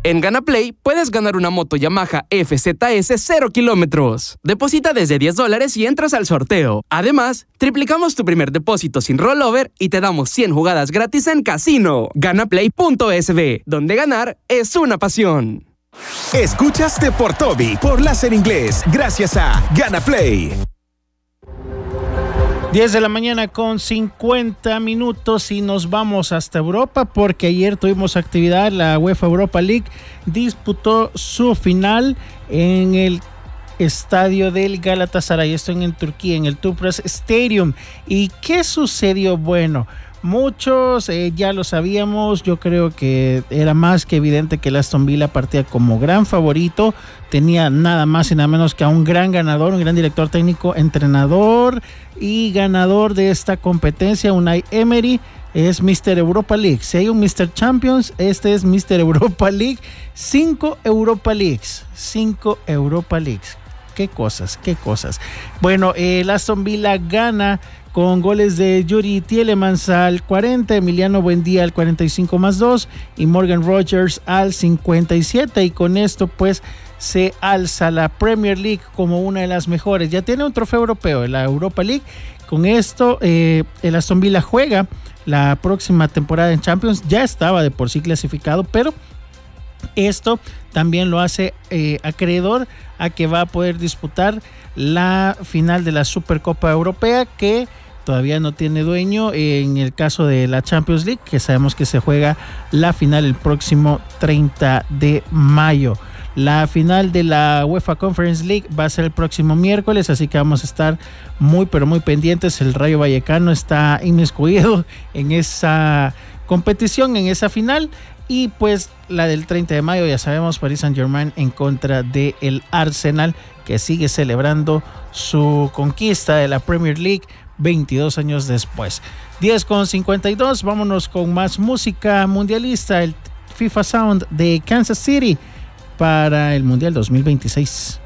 En GanaPlay puedes ganar una moto Yamaha FZS 0 kilómetros. Deposita desde $10 y entras al sorteo. Además, triplicamos tu primer depósito sin rollover y te damos 100 jugadas gratis en casino. GanaPlay.sb, donde ganar es una pasión. Escuchas Deportobi por Láser Inglés, gracias a GanaPlay. 10 de la mañana con 50 minutos y nos vamos hasta Europa porque ayer tuvimos actividad. La UEFA Europa League disputó su final en el estadio del Galatasaray, esto en Turquía, en el Tüpraş Stadium. ¿Y qué sucedió? Bueno, muchos ya lo sabíamos. Yo creo que era más que evidente que el Aston Villa partía como gran favorito. Tenía nada más y nada menos que a un gran ganador, un gran director técnico, entrenador y ganador de esta competencia, Unai Emery. Es Mr. Europa League. Si hay un Mr. Champions, este es Mr. Europa League. 5 Europa Leagues. 5 Europa Leagues. Qué cosas, qué cosas. Bueno, el Aston Villa gana con goles de Yuri Tielemans al 40, Emiliano Buendía al 45+2 y Morgan Rogers al 57. Y con esto pues se alza la Premier League como una de las mejores. Ya tiene un trofeo europeo, la Europa League. Con esto el Aston Villa juega la próxima temporada en Champions. Ya estaba de por sí clasificado, pero esto también lo hace acreedor a que va a poder disputar la final de la Supercopa Europea, que todavía no tiene dueño. En el caso de la Champions League, que sabemos que se juega la final el próximo 30 de mayo. La final de la UEFA Conference League va a ser el próximo miércoles, así que vamos a estar muy pero muy pendientes. El Rayo Vallecano está inmiscuido en esa competición, en esa final. Y pues la del 30 de mayo, ya sabemos, Paris Saint-Germain en contra del Arsenal, que sigue celebrando su conquista de la Premier League 22 años después. 10:52, vámonos con más música mundialista, el FIFA Sound de Kansas City para el Mundial 2026.